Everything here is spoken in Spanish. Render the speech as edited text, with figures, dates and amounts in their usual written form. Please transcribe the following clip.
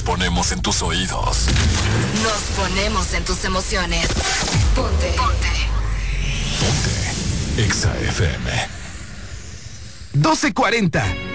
ponemos en tus oídos. Nos ponemos en tus emociones. Ponte. Exa FM. 12:40.